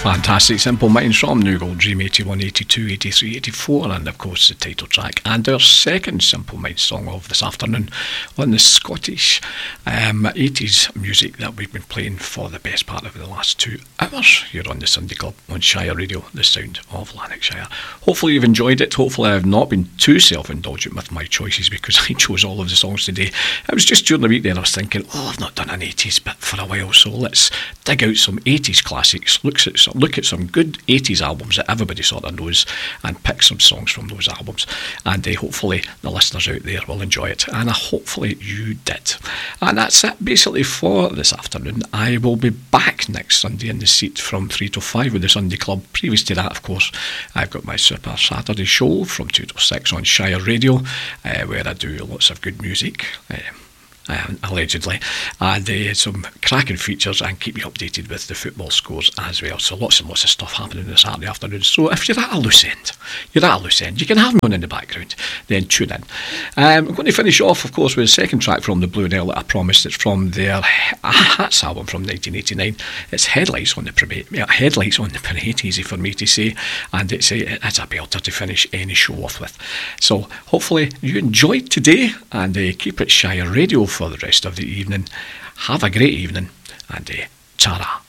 Fantastic Simple Minds from New Gold Dream 81, 82, 83, 84, and of course the title track. And our second Simple Minds song of this afternoon on the Scottish 80s music that we've been playing for the best part of the last 2 hours here on the Sunday Club on Shire Radio, the sound of Lanarkshire. Hopefully you've enjoyed it. Hopefully I've not been too self-indulgent with my choices, because I chose all of the songs today. It was just during the week then I was thinking, I've not done an 80s bit for a while, so let's dig out some 80s classics, look at some good 80s albums that everybody sort of knows, and pick some songs from those albums. And hopefully the listeners out there will enjoy it, and hopefully you did. And that's it basically for this afternoon. I will be back next Sunday in the seat from 3 to 5 with the Sunday Club. Previous to that, of course, I've got my Super Saturday show from 2 to 6 on Shire Radio, where I do lots of good music, allegedly, and some cracking features, and keep you updated with the football scores as well. So lots and lots of stuff happening this Saturday afternoon. So if you're at a loose end, you can have me on in the background, then tune in. I'm going to finish off, of course, with the second track from the Blue Nile that I promised. It's from their Hats album from 1989. It's Headlights on the Parade, easy for me to say, and it's a belter to finish any show off with. So hopefully you enjoyed today, and keep it Shire Radio for the rest of the evening. Have a great evening, and ta-ra.